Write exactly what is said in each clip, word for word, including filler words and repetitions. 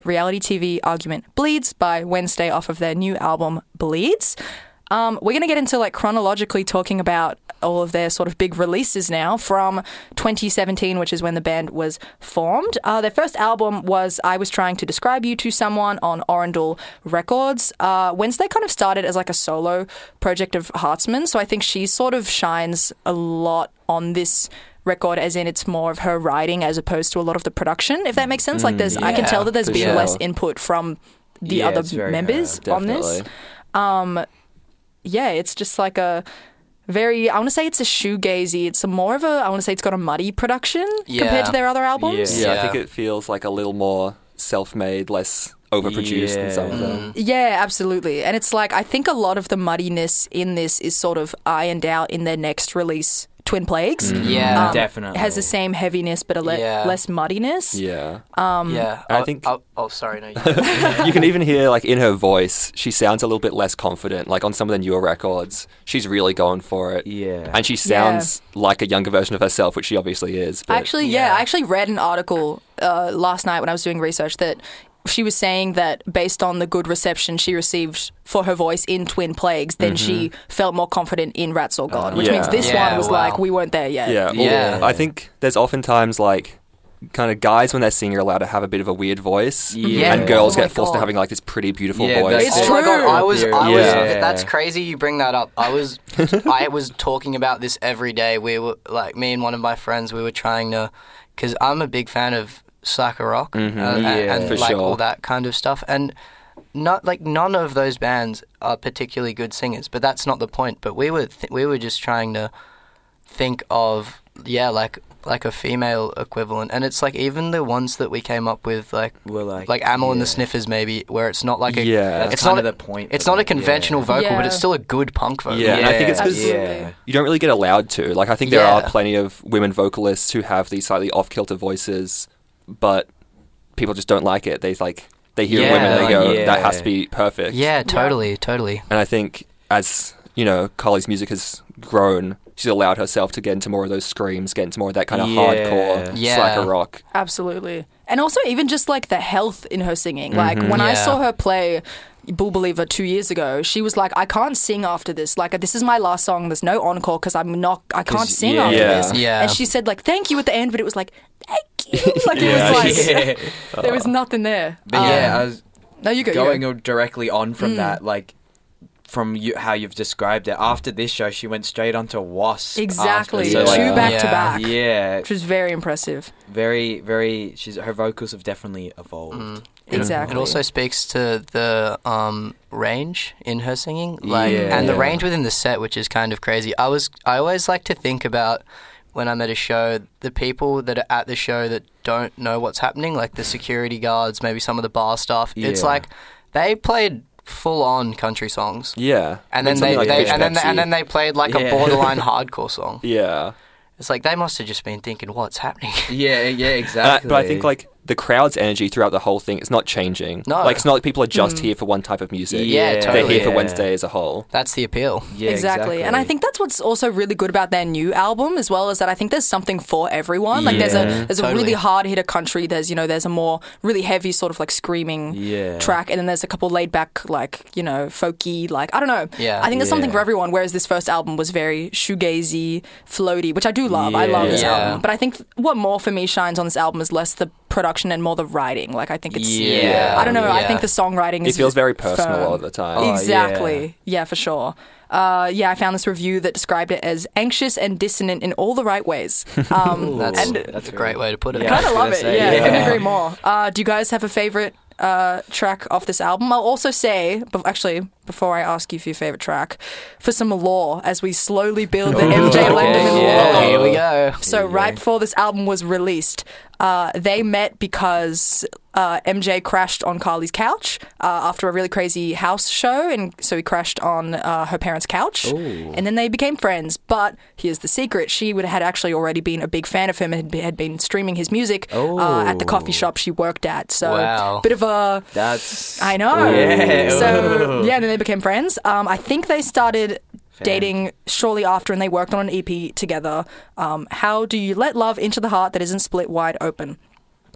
reality T V argument Bleeds by Wednesday off of their new album Bleeds. Um, we're going to get into like chronologically talking about all of their sort of big releases now from twenty seventeen, which is when the band was formed. Uh, their first album was I Was Trying to Describe You to Someone on Orandal Records. Uh, Wednesday kind of started as like a solo project of Hartzman, so I think she sort of shines a lot on this record, as in it's more of her writing as opposed to a lot of the production, if that makes sense. Mm, like there's, yeah, I can tell that there's been sure. less input from the yeah, other members her, on this. Um, yeah, it's just like a very, I want to say it's a shoegazy. It's a more of a, I want to say it's got a muddy production yeah. compared to their other albums. Yeah. yeah, I think it feels like a little more self-made, less overproduced yeah. than some of them. Yeah, absolutely. And it's like, I think a lot of the muddiness in this is sort of ironed out in their next release, Twin Plagues. Mm-hmm. Yeah, um, definitely. It has the same heaviness, but a le- yeah. less muddiness. Yeah. Um, yeah. I think. I'll, oh, sorry. No. You, you can even hear, like, in her voice, she sounds a little bit less confident. Like, on some of the newer records, she's really going for it. Yeah. And she sounds yeah. like a younger version of herself, which she obviously is. But actually, yeah. yeah, I actually read an article uh, last night when I was doing research that she was saying that based on the good reception she received for her voice in Twin Plagues, then mm-hmm. she felt more confident in Rats or God, uh, which yeah. means this yeah, one was wow. like, we weren't there yet. Yeah, yeah. Well, I think there's oftentimes like kind of guys when they're singing are allowed to have a bit of a weird voice, yeah. and girls oh get forced God. to having like this pretty beautiful yeah, voice. It's oh true. my God, I was, I was. Yeah. That's crazy. You bring that up. I was, I was talking about this every day. We were like me and one of my friends. We were trying to, because I'm a big fan of slacker rock mm-hmm. uh, yeah, and, and for like sure. all that kind of stuff, and not like none of those bands are particularly good singers, but that's not the point. But we were th- we were just trying to think of yeah like like a female equivalent, and it's like even the ones that we came up with like We're like, like Amyl yeah. and the Sniffers maybe, where it's not like a yeah That's it's kind not of a, the point. it's not a it, conventional yeah. vocal, Yeah. but it's still a good punk vocal. Yeah, and I think it's because Absolutely. you don't really get allowed to. Like, I think there Yeah. are plenty of women vocalists who have these slightly off-kilter voices, but people just don't like it. They like they hear Yeah, women, they like, go, yeah. that has to be perfect. Yeah, totally, totally. And I think as, you know, Carly's music has grown, she's allowed herself to get into more of those screams, get into more of that kind of Yeah. hardcore Yeah. slacker rock. Absolutely. And also even just like the health in her singing. Like Mhm. when I Yeah. saw her play Bull Believer two years ago, she was like, I can't sing after this. Like, this is my last song. There's no encore because I'm not, I can't 'Cause- sing yeah. after Yeah. this. Yeah. And she said like, thank you at the end, but it was like, thank you. Like it Yeah. was like, yeah. there was nothing there. But Um, yeah, I was no, you go. going you go. directly on from Mm. that, like from you, how you've described it. After this show, she went straight onto Wasp. Exactly. After, so, Yeah. Two like, back to Yeah. back. yeah, Which was very impressive. very, very. She's her vocals have definitely evolved. Mm. Exactly. It also speaks to the um, range in her singing, like, Yeah. and the Yeah. range within the set, which is kind of crazy. I was, I always like to think about when I'm at a show, the people that are at the show that don't know what's happening, like the security guards, maybe some of the bar staff. It's Yeah. like they played full-on country songs, Yeah. and then something they, like they Fish and then Pepsi. and then they played like Yeah. a borderline hardcore song. Yeah. It's like they must have just been thinking, "What's happening?" Yeah, yeah, And I- exactly. but I think like the crowd's energy throughout the whole thing is not changing. No. Like, it's not like people are just Mm. here for one type of music. Yeah, They're totally. here for Yeah. Wednesday as a whole. That's the appeal. yeah, exactly. And I think that's what's also really good about their new album as well, is that I think there's something for everyone. Like there's Yeah, a there's a totally. really hard hitter country, there's, you know, there's a more really heavy sort of like screaming Yeah. track, and then there's a couple laid back like, you know, folky, like I don't know. Yeah. I think there's something Yeah. for everyone, whereas this first album was very shoegazy, floaty, which I do love. I love this Yeah. album. But I think what more for me shines on this album is less the production and more the writing. Like I think it's Yeah. I don't know, I Yeah. think the songwriting It is feels very personal firm. all the time. Oh, Exactly. Yeah. for sure. Uh, yeah, I found this review that described it as anxious and dissonant in all the right ways. Um, That's and that's a great way to put it. Yeah. kind of I was love gonna it. say, yeah, I couldn't yeah. agree more. Uh, do you guys have a favorite uh, track off this album? I'll also say, but actually, before I ask you for your favorite track, for some lore as we slowly build the M J okay, Lenderman yeah. lore. Here we go. So right before this album was released, uh, they met because uh, M J crashed on Carly's couch uh, after a really crazy house show, and so he crashed on uh, her parents' couch, Ooh. and then they became friends. But here's the secret: she would had actually already been a big fan of him and had be- had been streaming his music uh, at the coffee shop she worked at. So Wow. bit of a That's. I know. Yeah. So yeah, then they became friends. Um, I think they started dating shortly after, and they worked on an E P together. Um, How do you let love into the heart that isn't split wide open?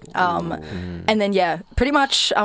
Um, and then, yeah, pretty much